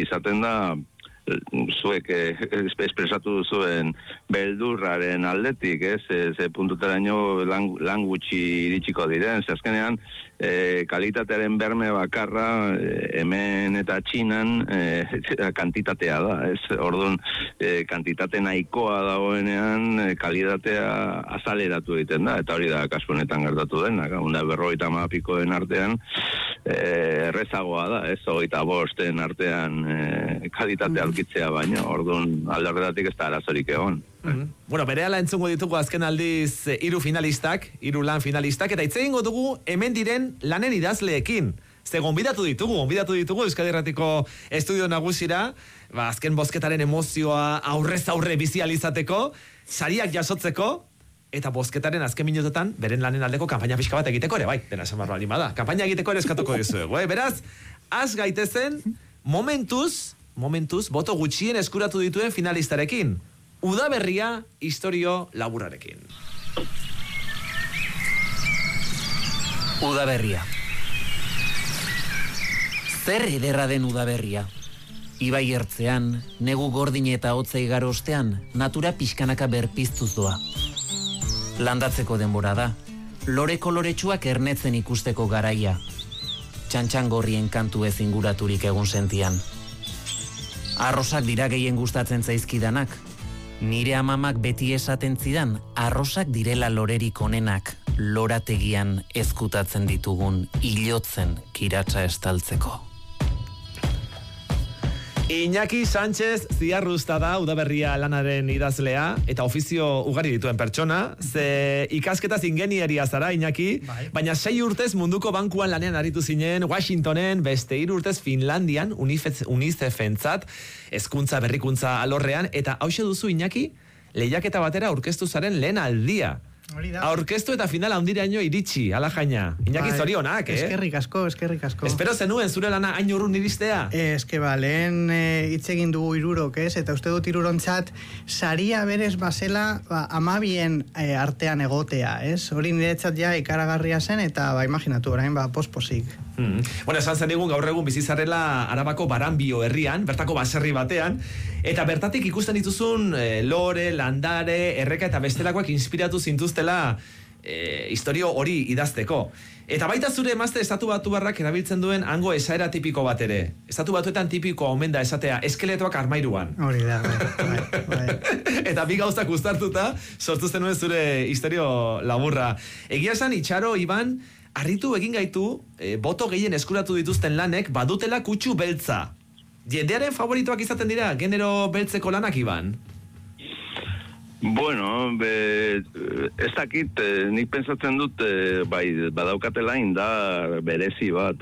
izaten da zuek espresatu duzuen beldurraren aldetik, ze puntuteraino lan gutxi iritsiko diren, ze azkenean kalitatearen berme bakarra hemen eta Txinan kantitatea da, orduan kantitate nahikoa dagoenean kalitatea azaleratu egiten da, eta hori da kasu honetan gertatu dena, 150 pikoen artean errezagoa da, 25 artean kalitatea alkitzea baino, orduan alde horretatik ez da arazorik egon. Bueno, berehala entzungo ditugu azken aldiz 3 finalistak, 3 lan finalistak, eta hitz egingo dugu hemen diren lanen idazleekin. Ze gonbidatu ditugu Euskadi Irratiko estudio nagusira, azken bozketaren emozioa aurrez aurre bizializateko, sariak jasotzeko, eta bozketaren azken minutotan beren lanen aldeko kanpaina pixka bat egiteko ere, bai, dena esan barro alima da. Kanpaina egiteko ere eskatuko dizuegu, Beraz, az gaitezen, momentuz, boto gutxien eskuratu dituen finalistarekin. Udaberria istorio laburrarekin. Udaberria. Zer ederra den udaberria. Ibai ertzean, negu gordin eta hotza igaro ostean, natura pixkanaka berpiztuz doa. Landatzeko denbora da. Lore koloretsuak ernetzen ikusteko garaia. Txantxangorrien kantu ez inguraturik egun sentian. Arrosak dira gehien gustatzen zaizkidanak. Nire amamak beti esaten zidan, arrosak direla lorerik onenak, lorategian ezkutatzen ditugun ilotzen kiratsa estaltzeko. Iñaki Sánchez Ziarruzta da Udaberria lanaren idazlea eta ofizio ugari dituen pertsona, ze ikasketaz ingenieria zara, Iñaki, baina 6 urtez munduko bankuan lanean aritu zinen, Washingtonen, beste 3 urtez Finlandian, UNICEF-entzat, hezkuntza berrikuntza alorrean, eta hauxe duzu, Iñaki, lehiaketa batera aurkeztu zaren lehen aldia. Aurkeztu eta final handiraino iritsi, ala jaina. Iñaki zorionak, Eskerrik asko. Espero zenuen zure lana hain urrun iristea? Lehen hitz egin dugu 3, eta uste dut 3 saria berez basela 12 artean egotea, Hori niretzat ja ikaragarria zen, eta imaginatu orain, posposik. Bueno, esan zen digun gaur egun bizizarrela Arabako Baranbio herrian, bertako baserri batean, eta bertatik ikusten dituzun lore, landare, erreka eta bestelakoak inspiratu zintuztela historio hori idazteko. Eta baita zure emazte Estatu Batuarrak erabiltzen duen hango esaera tipiko bat ere. Estatu Batuetan tipiko omen da esatea eskeletoak armairuan. Hori da, bai. Eta bi gauzak uztartuta sortu zenuen zure historio laburra. Egia esan, Itxaro, Iban, harritu egin gaitu, boto gehien eskuratu dituzten lanek badutela kutsu beltza. Jendearen favoritoak izaten dira, genero beltzeko lanak, Iban? Bueno, ez dakit, nik pensatzen dut, badaukatela indar berezi bat,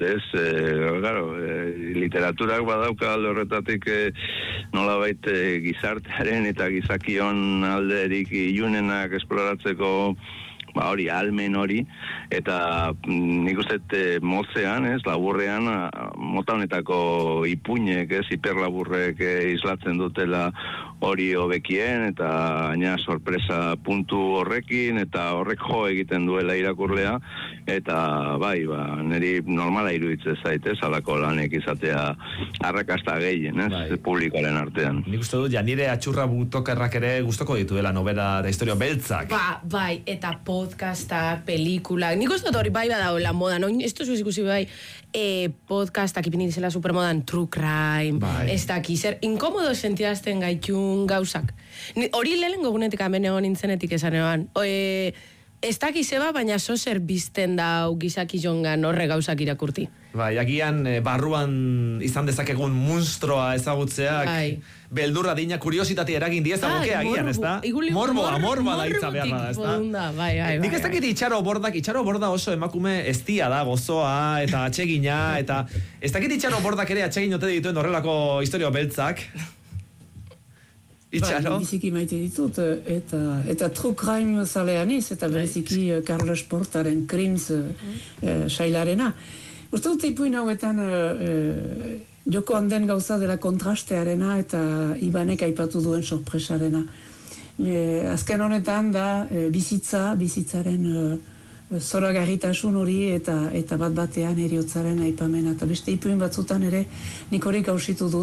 literaturak badauka alde horretatik nolabait gizartearen eta gizakion alderik ilunenak esploratzeko hori, almen hori, eta nik uste mozean, laburrean, mota honetako ipuinek, hiperlaburrek islatzen dutela hori hobekien, eta aina sorpresa puntu horrekin, eta horrek jo egiten duela irakurlea, eta niri normala iruditzen zaitez, alako lanek izatea arrakasta gehien, publikoaren artean. Nik uste dut, nire atxurra butokerrak ere gustoko dituela novela da historio beltzak. Bai, eta podcastak, pelikulak, nik uste dut hori bai badaola modan, esto zuz ikusi bai, podcastak ipini dizela supermodan, true crime, ez daki, zer inkomodo sentiazten gaitun gauzak. Hori lehenengo gunetik hemen egon nintzenetik esan eban. Ez daki zeba, baina zer bizten dau gizaki jongan horre gauzak irakurti. Agian barruan izan dezakegun munstroa ezagutzeak, beldurra dina kuriositatea eragin diezaguke agian, ez da? Morboa da hitza behar da, ez da? Nik ez dakit Itxaro Borda oso emakume estia da, gozoa eta atsegina, eta ez dakit Itxaro Bordak ere atsegin ote dituen horrelako historio beltzak. Itxaro? Biziki maite ditut, eta true crime zaleaniz, eta bereziki Carlos Portaren Crims sailarena. Uste dut ipuin hauetan joko handen gauza dela kontrastearena eta Ibanek aipatu duen sorpresarena. Azken honetan da bizitzaren zoragarritasun hori eta bat batean heriotzaren aipamena. Eta beste ipuin batzutan ere nik hori gauzitu dut.